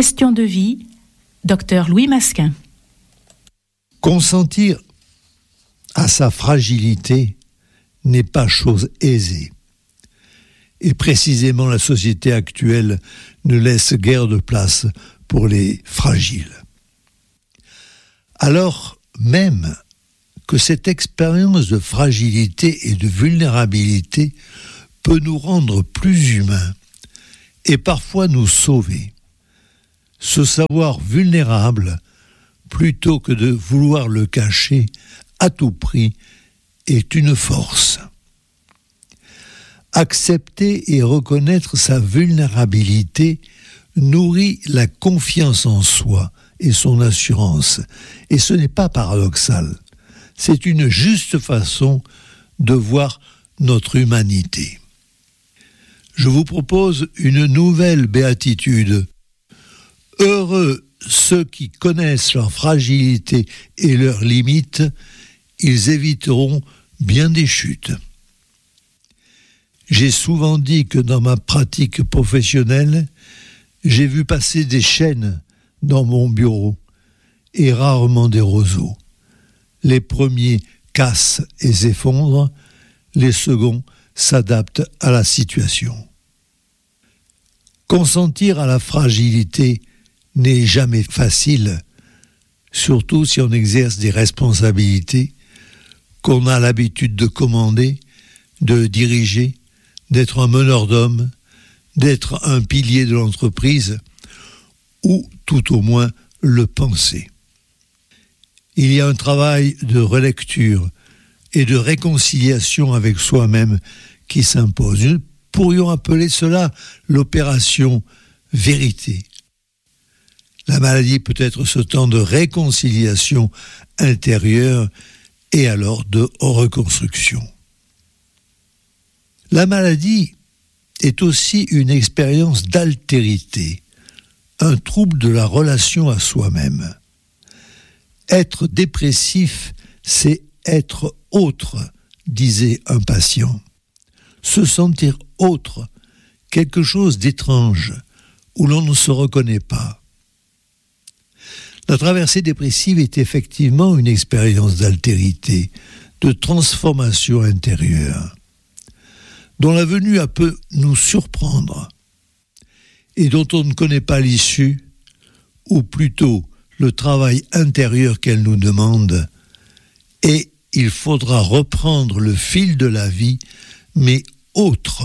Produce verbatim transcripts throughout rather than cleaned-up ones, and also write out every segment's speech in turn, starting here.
Question de vie, docteur Louis Masquin. Consentir à sa fragilité n'est pas chose aisée. Et précisément, la société actuelle ne laisse guère de place pour les fragiles. Alors même que cette expérience de fragilité et de vulnérabilité peut nous rendre plus humains et parfois nous sauver. Se savoir vulnérable, plutôt que de vouloir le cacher à tout prix, est une force. Accepter et reconnaître sa vulnérabilité nourrit la confiance en soi et son assurance. Et ce n'est pas paradoxal. C'est une juste façon de voir notre humanité. Je vous propose une nouvelle béatitude. Heureux ceux qui connaissent leur fragilité et leurs limites, ils éviteront bien des chutes. J'ai souvent dit que dans ma pratique professionnelle, j'ai vu passer des chênes dans mon bureau et rarement des roseaux. Les premiers cassent et s'effondrent, les seconds s'adaptent à la situation. Consentir à la fragilité n'est jamais facile, surtout si on exerce des responsabilités qu'on a l'habitude de commander, de diriger, d'être un meneur d'hommes, d'être un pilier de l'entreprise, ou tout au moins le penser. Il y a un travail de relecture et de réconciliation avec soi-même qui s'impose. Nous pourrions appeler cela l'opération vérité. La maladie peut être ce temps de réconciliation intérieure et alors de reconstruction. La maladie est aussi une expérience d'altérité, un trouble de la relation à soi-même. Être dépressif, c'est être autre, disait un patient. Se sentir autre, quelque chose d'étrange, où l'on ne se reconnaît pas. La traversée dépressive est effectivement une expérience d'altérité, de transformation intérieure, dont la venue a peut nous surprendre et dont on ne connaît pas l'issue, ou plutôt le travail intérieur qu'elle nous demande, et il faudra reprendre le fil de la vie, mais autre.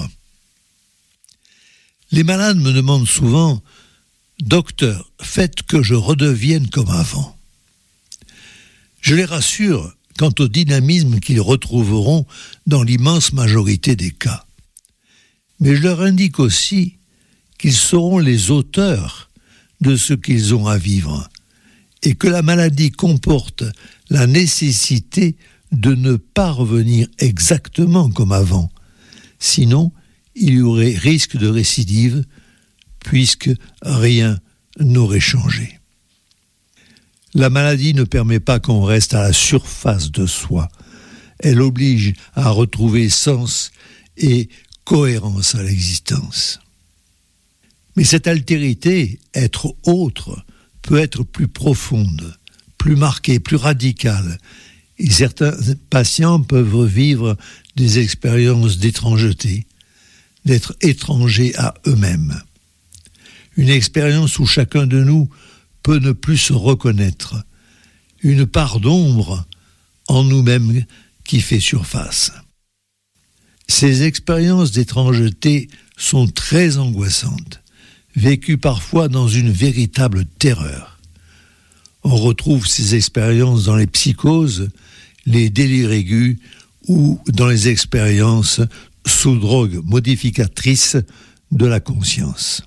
Les malades me demandent souvent « Docteur, faites que je redevienne comme avant ». Je les rassure quant au dynamisme qu'ils retrouveront dans l'immense majorité des cas. Mais je leur indique aussi qu'ils seront les auteurs de ce qu'ils ont à vivre et que la maladie comporte la nécessité de ne pas revenir exactement comme avant. Sinon, il y aurait risque de récidive puisque rien n'aurait changé. La maladie ne permet pas qu'on reste à la surface de soi. Elle oblige à retrouver sens et cohérence à l'existence. Mais cette altérité, être autre, peut être plus profonde, plus marquée, plus radicale. Et certains patients peuvent vivre des expériences d'étrangeté, d'être étrangers à eux-mêmes. Une expérience où chacun de nous peut ne plus se reconnaître, une part d'ombre en nous-mêmes qui fait surface. Ces expériences d'étrangeté sont très angoissantes, vécues parfois dans une véritable terreur. On retrouve ces expériences dans les psychoses, les délires aigus ou dans les expériences sous drogue modificatrice de la conscience.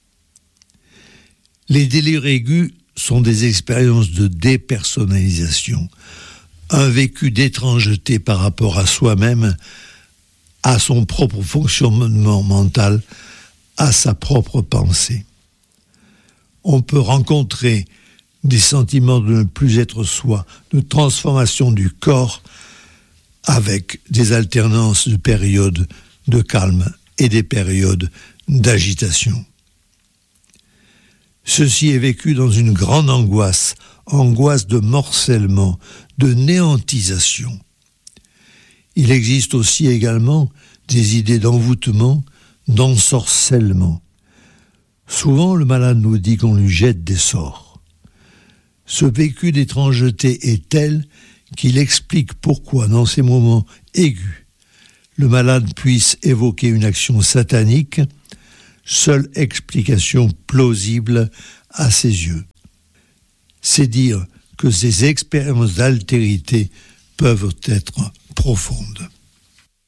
Les délires aigus sont des expériences de dépersonnalisation, un vécu d'étrangeté par rapport à soi-même, à son propre fonctionnement mental, à sa propre pensée. On peut rencontrer des sentiments de ne plus être soi, de transformation du corps, avec des alternances de périodes de calme et des périodes d'agitation. Ceci est vécu dans une grande angoisse, angoisse de morcellement, de néantisation. Il existe aussi également des idées d'envoûtement, d'ensorcellement. Souvent, le malade nous dit qu'on lui jette des sorts. Ce vécu d'étrangeté est tel qu'il explique pourquoi, dans ces moments aigus, le malade puisse évoquer une action satanique, seule explication plausible à ses yeux. C'est dire que ces expériences d'altérité peuvent être profondes.